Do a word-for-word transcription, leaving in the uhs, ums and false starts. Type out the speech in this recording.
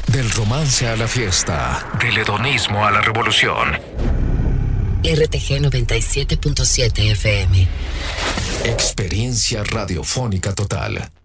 Del romance a la fiesta, del hedonismo a la revolución. R T G noventa y siete punto siete F M. Experiencia radiofónica total.